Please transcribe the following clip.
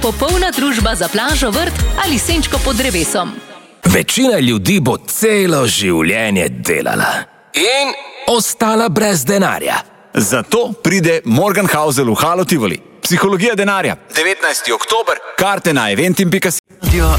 popolna družba za plažo, vrt ali senčko pod drevesom. Večina ljudi bo celo življenje delala in ostala brez denarja. Zato pride Morgenhausel v Halo Tivoli. Psihologija denarja. 19. oktober. Karte na eventim.si.